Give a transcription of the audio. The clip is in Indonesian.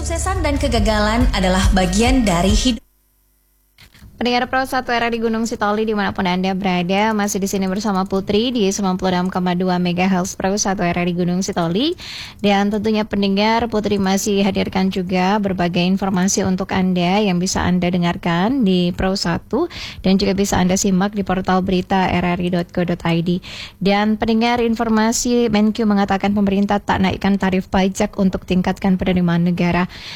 Kesuksesan dan kegagalan adalah bagian dari hidup. Pendengar Pro 1 RRI Gunung Sitoli dimanapun Anda berada, masih di sini bersama Putri di 96,2 MHz Pro 1 RRI Gunung Sitoli. Dan tentunya pendengar, Putri masih hadirkan juga berbagai informasi untuk Anda yang bisa Anda dengarkan di Pro 1 dan juga bisa Anda simak di portal berita rri.co.id. Dan pendengar, informasi Menkyu mengatakan pemerintah tak naikkan tarif pajak untuk tingkatkan penerimaan negara.